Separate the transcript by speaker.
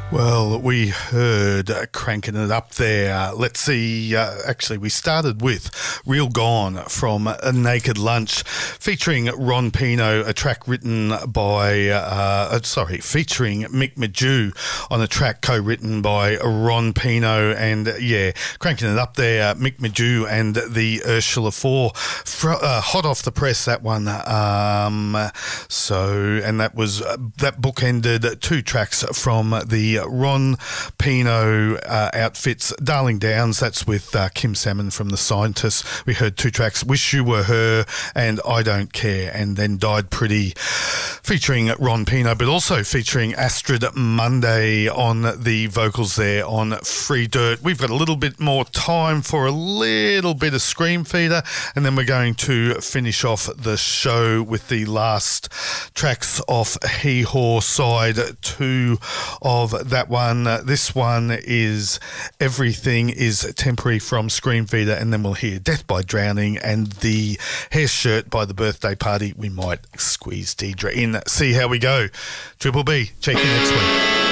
Speaker 1: Well, we heard Cranking It Up there. Let's see, actually we started with Real Gone from A Naked Lunch featuring Ron Pino, a track written by, featuring Mick Mageau on a track co-written by Ron Pino, and Cranking It Up there, Mick Mageau and the Ursula 4. Hot off the press, that one. And that book ended two tracks from the Ron Pino outfits, Darling Downs, that's with Kim Salmon from The Scientists. We heard two tracks, Wish You Were Her and I Don't Care, and then Died Pretty featuring Ron Pino, but also featuring Astrid Monday on the vocals there on Free Dirt. We've got a little bit more time for a little bit of Scream Feeder, and then we're going to finish off the show with the last tracks off Hee Haw side 2 of that one. This one is Everything Is Temporary from Scream Feeder, and then we'll hear Death by Drowning and the Hair Shirt by The Birthday Party. We might squeeze Deidre in, see how we go. Triple B, check you next week.